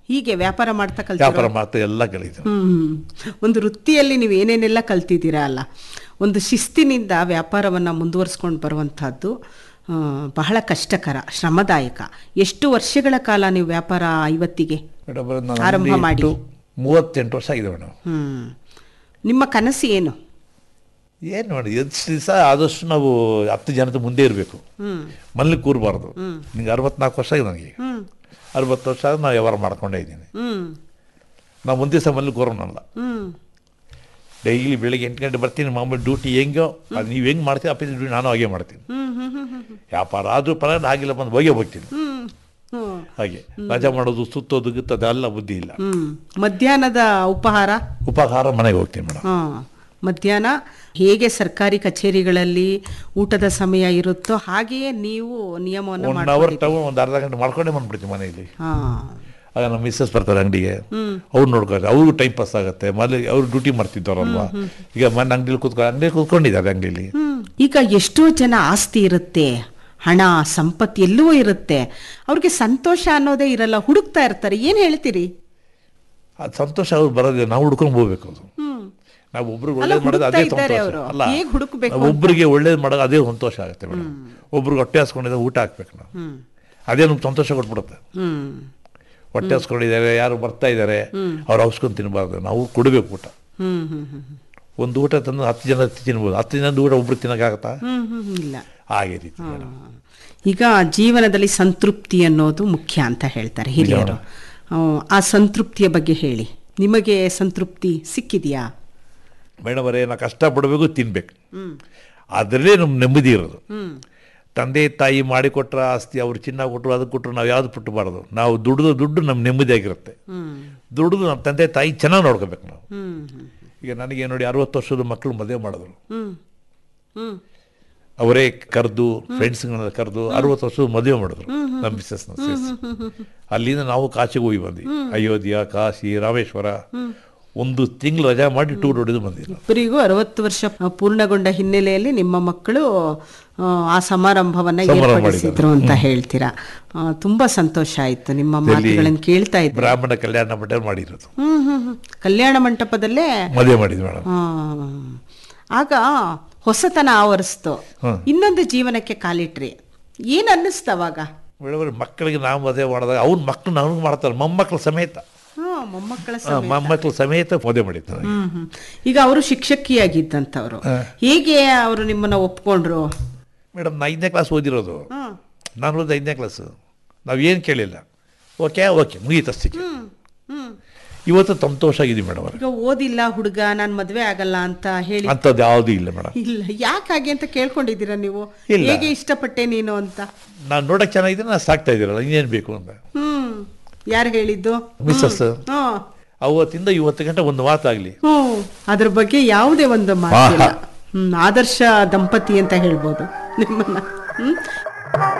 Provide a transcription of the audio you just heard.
ಹೀಗೆ ವ್ಯಾಪಾರ ಮಾಡ್ತಾ ವ್ಯಾಪಾರ ಮಾಡ್ತಾ ಎಲ್ಲ ಕಲಿತು. ಒಂದು ವೃತ್ತಿಯಲ್ಲಿ ನೀವು ಏನೇನೆಲ್ಲ ಕಲ್ತಿದ್ದೀರಾ ಅಲ್ಲ, ಒಂದು ಶಿಸ್ತಿನಿಂದ ವ್ಯಾಪಾರವನ್ನು ಮುಂದುವರಿಸ್ಕೊಂಡು ಬರುವಂಥದ್ದು ಬಹಳ ಕಷ್ಟಕರ, ಶ್ರಮದಾಯಕ. ಎಷ್ಟು ವರ್ಷಗಳ ಕಾಲ ನೀವು ವ್ಯಾಪಾರ ಇವತ್ತಿಗೆ ಆರಂಭ ಮಾಡಿ? 38 ವರ್ಷ ಆಗಿದೆ ಮೇಡಮ್. ನಿಮ್ಮ ಕನಸು ಏನು? ಏನು ಮಾಡಿ ಎಷ್ಟು ದಿವಸ ಆದಷ್ಟು ನಾವು 10 ಜನದ ಮುಂದೆ ಇರಬೇಕು, ಮನೇಲಿ ಕೂರಬಾರ್ದು. ನಿಂಗೆ 64 ವರ್ಷ ಆಗಿದೆ ನನಗೆ. 60 ವರ್ಷ ಆದ್ರೆ ನಾವು ವ್ಯವಹಾರ ಮಾಡ್ಕೊಂಡೇ ಇದ್ದೀನಿ. ನಾವು ಒಂದು ದಿವಸ ಮನೇಲಿ ಕೂರೋನಲ್ಲ. ಡೈಲಿ ಬೆಳಿಗ್ಗೆ 8 ಗಂಟೆ ಬರ್ತೀನಿ, ಮಾಮೂಲಿ ಡ್ಯೂಟಿ ಹೆಂಗೋ ಅದು ನೀವು ಹೆಂಗೆ ಮಾಡ್ತೀವಿ ಆಫೀಸ್ ಡ್ಯೂಟಿ ನಾನು ಹಾಗೆ ಮಾಡ್ತೀನಿ. ವ್ಯಾಪಾರ ಆದರೂ ಪರವಾಗಿಲ್ಲ, ಆಗಿಲ್ಲ ಬಂದು ಹೋಗೇ ಹೋಗ್ತೀನಿ. ಹಾಗೆ ರಜಾ ಮಾಡೋದು, ಸುತ್ತೋದು ಗಿತ್ತೋದು ಎಲ್ಲ ಬುದ್ಧಿ ಇಲ್ಲ. ಮಧ್ಯಾಹ್ನದ ಉಪಹಾರ ಮನೆಗೆ ಹೋಗ್ತೀನಿ ಮೇಡಮ್. ಮಧ್ಯಾಹ್ನ ಹೇಗೆ ಸರ್ಕಾರಿ ಕಚೇರಿಗಳಲ್ಲಿ ಊಟದ ಸಮಯ ಇರುತ್ತೋ ಹಾಗೆಯೇ ನೀವು ನಿಯಮವನ್ನು 1 ಅವರ್ ಒಂದು ಅರ್ಧ ಗಂಟೆ ಮಾಡ್ಕೊಂಡೇ ಬಂದ್ಬಿಡ್ತೀವಿ ಮನೆಯಲ್ಲಿ. ಆಗ ನಮ್ಮ ಮಿಸ್ಸಸ್ ಬರ್ತಾರೆ ಅಂಗಡಿಗೆ, ಅವ್ರು ನೋಡ್ತಾರೆ, ಅವ್ರಿಗೂ ಟೈಮ್ ಪಾಸ್ ಆಗುತ್ತೆ. ಮೊದಲು ಅವ್ರು ಡ್ಯೂಟಿ ಮಾಡ್ತಿದ್ದವ್ರಲ್ವಾ, ಈಗ ಮನೆ ಅಂಗಡಿಲಿ ಕೂತ್ಕೊಂಡಿದ್ದಾರೆ ಅಂಗಡಿಲಿ. ಈಗ ಎಷ್ಟೋ ಜನ ಆಸ್ತಿ ಇರುತ್ತೆ, ಹಣ ಸಂಪತ್ತು ಎಲ್ಲವೂ ಇರುತ್ತೆ, ಅವ್ರಿಗೆ ಸಂತೋಷ ಅನ್ನೋದೇ ಇರಲ್ಲ, ಹುಡುಕ್ತಾ ಇರ್ತಾರೆ. ಏನು ಹೇಳ್ತೀರಿ? ಅದು ಸಂತೋಷ ಅವ್ರು ಬರೋದಿಲ್ಲ, ನಾವು ಹುಡ್ಕೊಂಡು ಹೋಗ್ಬೇಕು. ಅದು ನಾವು ಒಬ್ರಿಗೆ ಒಳ್ಳೇದು ಮಾಡೋದು ಅದೇ ಸಂತೋಷ ಅಲ್ಲ, ಒಬ್ಬರಿಗೆ ಒಳ್ಳೇದು ಮಾಡೋದು ಅದೇ ಸಂತೋಷ ಆಗುತ್ತೆ ಮೇಡಮ್. ಒಬ್ರಿಗೆ ಹೊಟ್ಟೆ ಹಾಸ್ಕೊಂಡಿದ್ದ ಊಟ ಹಾಕ್ಬೇಕು ನಾವು, ಅದೇ ನಮ್ಗೆ ಸಂತೋಷ ಕೊಟ್ಬಿಡುತ್ತೆ. ಹೊಟ್ಟೆ ಹಾಸ್ಕೊಂಡಿದ್ದಾರೆ, ಯಾರು ಬರ್ತಾ ಇದ್ದಾರೆ, ಅವ್ರು ಹಾಸ್ಕೊಂಡು ತಿನ್ಬಾರ್ದು, ನಾವು ಕೊಡಬೇಕು ಊಟ. ಒಂದು ಊಟ ತಂದು 10 ಜನ ತಿನ್ಬೋದು, 10 ಜನದ ಊಟ ಒಬ್ರು ತಿನ್ನೋಕ್ಕಾಗತ್ತಾ? ಇಲ್ಲ. ಹಾಗೆ ರೀತಿ. ಈಗ ಜೀವನದಲ್ಲಿ ಸಂತೃಪ್ತಿ ಅನ್ನೋದು ಮುಖ್ಯ ಅಂತ ಹೇಳ್ತಾರೆ ಹಿರಿಯರು. ಆ ಸಂತೃಪ್ತಿಯ ಬಗ್ಗೆ ಹೇಳಿ. ನಿಮಗೆ ಸಂತೃಪ್ತಿ ಸಿಕ್ಕಿದೆಯಾ? ಮೇಡಮ್ ಅವರೇ, ನಾವು ಕಷ್ಟಪಡಬೇಕು, ತಿನ್ಬೇಕು, ಅದರಲ್ಲೇ ನಮ್ಮ ನೆಮ್ಮದಿ ಇರೋದು. ತಂದೆ ತಾಯಿ ಮಾಡಿಕೊಟ್ರ ಆಸ್ತಿ, ಅವ್ರು ಚಿನ್ನ ಕೊಟ್ಟರು, ಅದು ಕೊಟ್ಟರು, ನಾವು ಯಾವ್ದು ಪುಟ್ಟಬಾರ್ದು. ನಾವು ದುಡ್ಡು ನಮ್ಮ ನೆಮ್ಮದಿಯಾಗಿರುತ್ತೆ. ದುಡಿದು ನಮ್ಮ ತಂದೆ ತಾಯಿ ಚೆನ್ನಾಗಿ ನೋಡ್ಕೋಬೇಕು ನಾವು. ಈಗ ನನಗೆ ನೋಡಿ 60 ವರ್ಷದ ಮಕ್ಕಳು ಮದುವೆ ಮಾಡಿದ್ರು, ಅವರೇ ಕರೆದು ಫ್ರೆಂಡ್ಸ್ಗಳನ್ನ ಕರೆದು 60 ವರ್ಷದ ಮದುವೆ ಮಾಡಿದ್ರು ನಮ್ಮ ಮಿಸ್ಸಸ್ನ ಸೇರಿಸಿ. ಅಲ್ಲಿಂದ ನಾವು ಕಾಶಿಗೆ ಹೋಗಿ ಬಂದ್ವಿ, ಅಯೋಧ್ಯ, ಕಾಶಿ, ರಾಮೇಶ್ವರ. 1 ತಿಂಗಳು ರಜಾ ಮಾಡಿ ಟೂರ್ ಹೊಡೆದು ಬಂದಿದ್ರು. ಇಬ್ಬರಿಗೂ 60 ವರ್ಷ ಪೂರ್ಣಗೊಂಡ ಹಿನ್ನೆಲೆಯಲ್ಲಿ ನಿಮ್ಮ ಮಕ್ಕಳು ಆ ಸಮಾರಂಭವನ್ನ ಏರ್ಪಡಿಸಿದ್ರು ಅಂತ ಹೇಳ್ತೀರಾ. ತುಂಬಾ ಸಂತೋಷ ಆಯ್ತು ನಿಮ್ಮ ಮಾತುಗಳನ್ನು ಕೇಳ್ತಾ ಇದ್ದೆ. ಬ್ರಾಹ್ಮಣ ಕಲ್ಯಾಣ ಮಂಟಪ ಮಾಡಿರೋದು. ಕಲ್ಯಾಣ ಮಂಟಪದಲ್ಲೇ ಮದುವೆ ಮಾಡಿದ್ವಿ ಮೇಡಮ್. ಆಗ ಹೊಸತನ ಆವರಿಸ್ತು, ಇನ್ನೊಂದು ಜೀವನಕ್ಕೆ ಕಾಲಿಟ್ರಿ. ಏನ್ ಅನ್ನಿಸ್ತವಾಗ? ಮಕ್ಕಳಿಗೆ ನಾವು ಮದುವೆ ಮಾಡಿದಾಗ ಅವ್ರ ಮಕ್ಕಳು ನಮ್ಗೆ ಮಾಡ್ತಾರೆ, ಮೊಮ್ಮಕ್ಕಳ ಸಮೇತ ಸಮೇತ ಮದುವೆ ಮಾಡಿದ್ದಾರೆ. ಈಗ ಅವರು ಶಿಕ್ಷಕಿಯಾಗಿದ್ದಂಥವ್ರು, ಹೇಗೆ ಅವರು ನಿಮ್ಮನ್ನ ಒಪ್ಕೊಂಡ್ರು? ಮೇಡಮ್, ನಾ 5ನೇ ಕ್ಲಾಸ್ ಓದಿರೋದು, ನಾನು ಓದಿದ 5ನೇ ಕ್ಲಾಸು. ನಾವೇನು ಕೇಳಿಲ್ಲ, ಓಕೆ ಮುಗೀತಷ್ಟಕ್ಕೆ. ಇವತ್ತು ಸಂತೋಷ ಆಗಿದ್ದೀವಿ ಮೇಡಮ್. ಈಗ ಓದಿಲ್ಲ ಹುಡುಗ, ನಾನು ಮದುವೆ ಆಗಲ್ಲ ಅಂತ ಹೇಳಿ ಅಂಥದ್ದು ಯಾವುದೂ ಇಲ್ಲ ಮೇಡಮ್. ಇಲ್ಲ, ಯಾಕಾಗೆ ಅಂತ ಕೇಳ್ಕೊಂಡಿದ್ದೀರಾ ನೀವು? ಹೇಗೆ ಇಷ್ಟಪಟ್ಟೆ ನೀನು ಅಂತ? ನಾನು ನೋಡಕ್ಕೆ ಚೆನ್ನಾಗಿದ್ದೀನಿ, ನಾನು ಸಾಕ್ತಾ ಇದ್ದೀರಲ್ಲ, ಇನ್ನೇನು ಬೇಕು ಅಂತ. ಯಾರು ಹೇಳಿದ್ದು? ಮಿಸ್ಸಸ್. ಅವತ್ತಿಂದ ಇವತ್ತು ಗಂಟೆ ಒಂದು ಮಾತಾಗಲಿ ಅದ್ರ ಬಗ್ಗೆ ಯಾವುದೇ ಒಂದು ಮಾತಿಲ್ಲ. ಆದರ್ಶ ದಂಪತಿ ಅಂತ ಹೇಳ್ಬೋದು ನಿಮ್ಮನ್ನ.